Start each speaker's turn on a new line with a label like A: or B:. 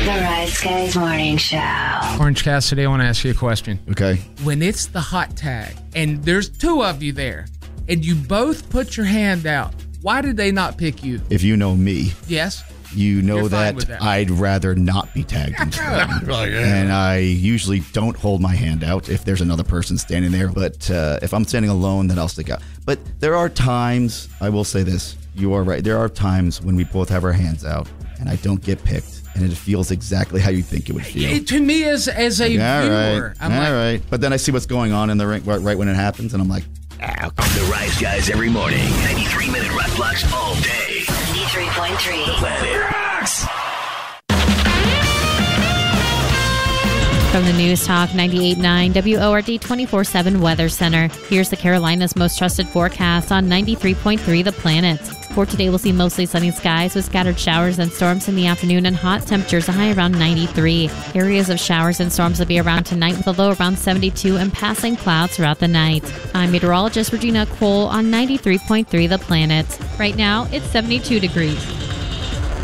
A: The Rise Guys Morning Show.
B: Orange Cassidy, I want to ask you a question.
C: Okay.
B: When it's the hot tag and there's two of you there and you both put your hand out, why did they not pick you?
C: If you know me,
B: Yes?
C: you know
B: You're fine with
C: that
B: that.
C: I'd rather not be tagged into them. And I usually don't hold my hand out if there's another person standing there. But if I'm standing alone, then I'll stick out. But there are times, I will say this, you are right. There are times when we both have our hands out and I don't get picked. And it feels exactly how you think it would feel.
B: To me, as a viewer, I'm like,
C: all right. But then I see what's going on in the ring right when it happens, and I'm like,
D: The Rise Guys every morning. 93-minute rock blocks all day.
A: 93.3.
D: The Planet Rocks.
E: From the News Talk 98.9 WORD 24/7 Weather Center, here's the Carolinas' most trusted forecast on 93.3 The Planet. For today, we'll see mostly sunny skies with scattered showers and storms in the afternoon and hot temperatures, a high around 93. Areas of showers and storms will be around tonight with a low around 72 and passing clouds throughout the night. I'm meteorologist Regina Cole on 93.3 The Planet. Right now, it's 72 degrees.